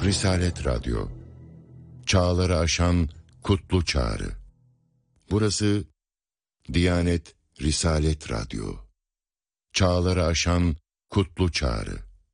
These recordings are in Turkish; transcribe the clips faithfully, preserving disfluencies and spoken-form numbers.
Risalet Radyo, çağları aşan kutlu çağrı. Burası Diyanet Risalet Radyo, çağları aşan kutlu çağrı.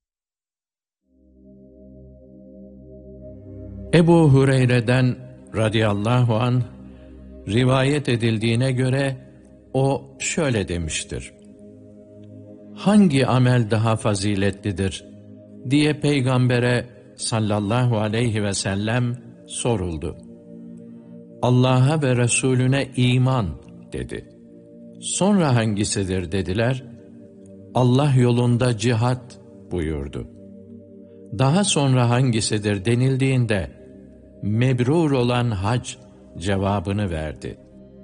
Ebu Hureyre'den radıyallahu anh rivayet edildiğine göre o şöyle demiştir: hangi amel daha faziletlidir diye Peygamber'e sallallahu aleyhi ve sellem soruldu. Allah'a ve Resulüne iman dedi. Sonra hangisidir dediler. Allah yolunda cihat buyurdu. Daha sonra hangisidir denildiğinde mebrur olan hac cevabını verdi.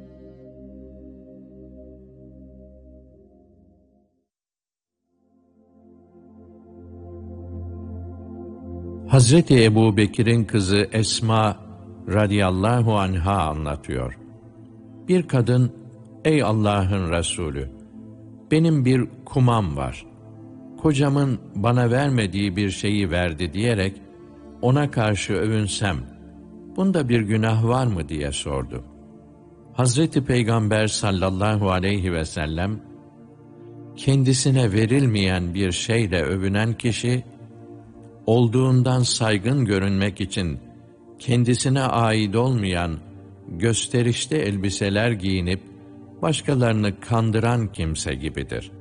Hazreti Ebu Bekir'in kızı Esma radıyallahu anha anlatıyor. Bir kadın, ey Allah'ın Resulü, benim bir kumam var. Kocamın bana vermediği bir şeyi verdi diyerek ona karşı övünsem, bunda bir günah var mı diye sordu. Hazreti Peygamber sallallahu aleyhi ve sellem, kendisine verilmeyen bir şeyle övünen kişi, olduğundan saygın görünmek için kendisine ait olmayan gösterişli elbiseler giyinip başkalarını kandıran kimse gibidir.